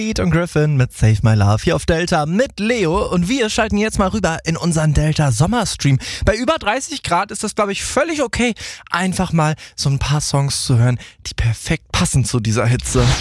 Pete und Griffin mit Save My Love hier auf Delta mit Leo und wir schalten jetzt mal rüber in unseren Delta Sommerstream. Bei über 30 Grad ist das, glaube ich, völlig okay, einfach mal so ein paar Songs zu hören, die perfekt passen zu dieser Hitze.